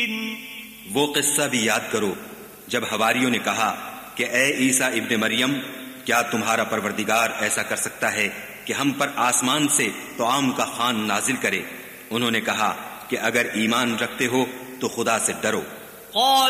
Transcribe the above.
वो किस्सा भी याद करो जब हवारियों ने कहा कि ए ईसा इब्ने मरियम, क्या तुम्हारा परवरदिगार ऐसा कर सकता है कि हम पर आसमान से तआम का खान नाजिल करे? उन्होंने कहा कि अगर ईमान रखते हो तो खुदा से डरो।